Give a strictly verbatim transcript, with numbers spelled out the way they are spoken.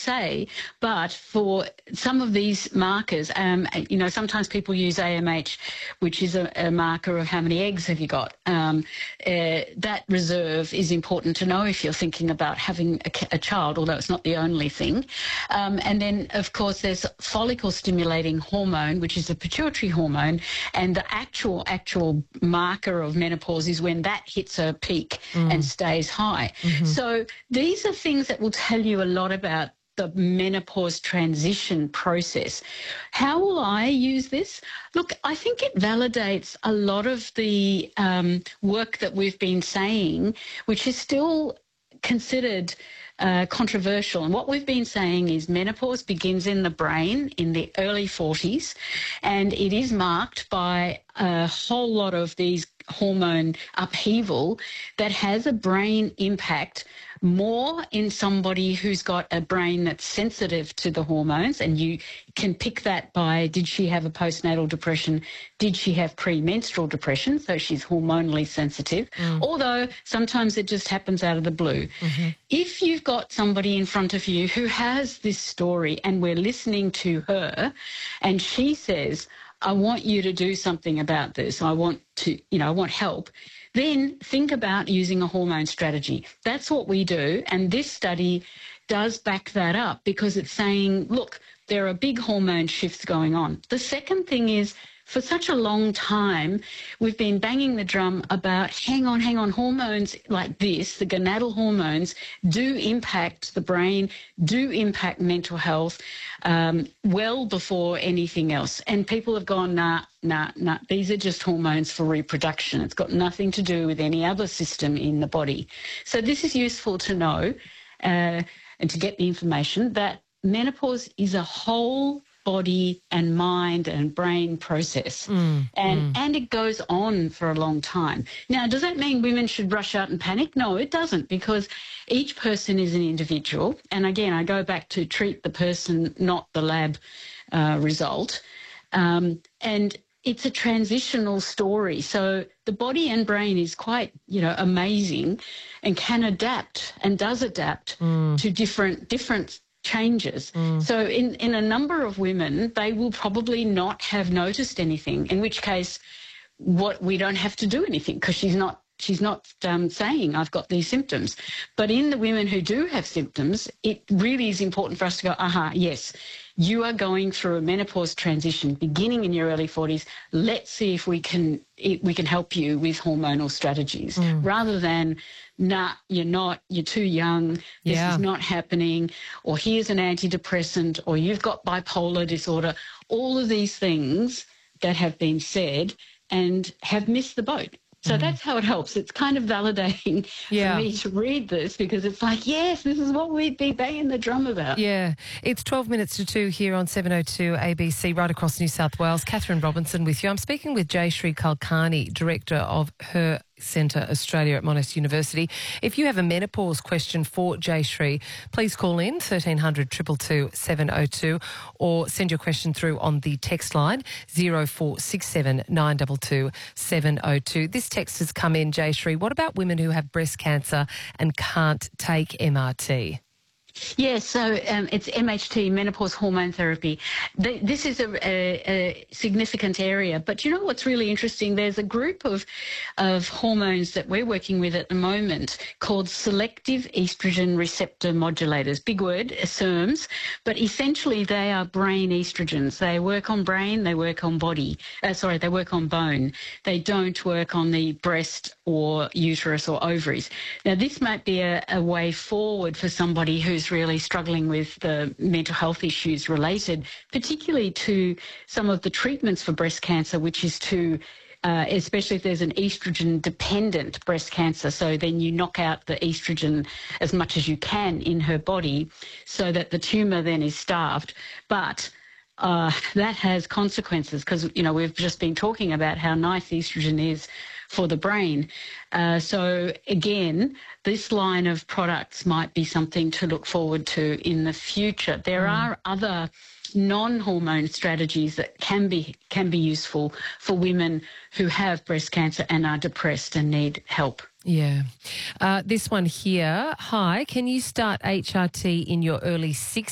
say, but for some of these markers, um, you know, sometimes people use A M H, which is a, a marker of how many eggs have you got. Um, uh, that reserve is important to know if you're thinking about having a, a child, although it's not the only thing. Um, and then, of course, there's follicle-stimulating hormone, which is a pituitary hormone, and the actual actual marker of menopause is when that hits a peak mm. and stays high. Mm-hmm. So these are things that will tell you a lot about the menopause transition process. How will I use this? Look, I think it validates a lot of the um, work that we've been saying, which is still considered uh, controversial. And what we've been saying is menopause begins in the brain in the early forties, and it is marked by a whole lot of these hormone upheaval that has a brain impact more in somebody who's got a brain that's sensitive to the hormones, and you can pick that by, did she have a postnatal depression? Did she have premenstrual depression? So she's hormonally sensitive, mm. although sometimes it just happens out of the blue. Mm-hmm. If you've got somebody in front of you who has this story and we're listening to her and she says, I want you to do something about this, I want to, you know, I want help, then think about using a hormone strategy. That's what we do, and this study does back that up because it's saying, look, there are big hormone shifts going on. The second thing is, for such a long time, we've been banging the drum about, hang on, hang on, hormones like this, the gonadal hormones, do impact the brain, do impact mental health, um, well before anything else. And people have gone, nah, nah, nah, these are just hormones for reproduction. It's got nothing to do with any other system in the body. So this is useful to know uh, and to get the information that menopause is a whole body and mind and brain process. Mm, and mm. and it goes on for a long time. Now, does that mean women should rush out and panic? No, it doesn't, because each person is an individual. And again, I go back to treat the person, not the lab uh, result. Um, and it's a transitional story. So the body and brain is quite, you know, amazing and can adapt and does adapt mm. to different different changes. Mm. So in, in a number of women, they will probably not have noticed anything, in which case what we don't have to do anything because she's not she's not um, saying I've got these symptoms. But in the women who do have symptoms, it really is important for us to go, aha, yes, you are going through a menopause transition beginning in your early forties. Let's see if we can it, we can help you with hormonal strategies mm. rather than, nah, you're not, you're too young, this yeah. is not happening, or here's an antidepressant, or you've got bipolar disorder. All of these things that have been said and have missed the boat. So mm. that's how it helps. It's kind of validating yeah. for me to read this because it's like, yes, this is what we'd be banging the drum about. Yeah. It's twelve minutes to two here on seven oh two A B C right across New South Wales. Catherine Robinson with you. I'm speaking with Jayashree Kulkarni, Director of Her Centre Australia at Monash University. If you have a menopause question for Jayashree, please call in thirteen hundred, two two two, seven oh two or send your question through on the text line zero four six seven, nine two two, seven oh two. This text has come in, Jayashree. What about women who have breast cancer and can't take M R T? Yes, so um, it's M H T, menopause hormone therapy. The, this is a, a, a significant area, but you know what's really interesting? There's a group of, of hormones that we're working with at the moment called selective estrogen receptor modulators. Big word, S E R Ms, but essentially they are brain estrogens. They work on brain, they work on body. Uh, sorry, they work on bone. They don't work on the breast or uterus or ovaries. Now, this might be a, a way forward for somebody who's really struggling with the mental health issues related, particularly to some of the treatments for breast cancer, which is to, uh, especially if there's an estrogen-dependent breast cancer, so then you knock out the estrogen as much as you can in her body so that the tumour then is starved. But uh, that has consequences because, you know, we've just been talking about how nice estrogen is for the brain. Uh, so again, this line of products might be something to look forward to in the future. There mm. are other non-hormone strategies that can be can be useful for women who have breast cancer and are depressed and need help. Yeah. Uh, this one here, hi, can you start H R T in your early sixties?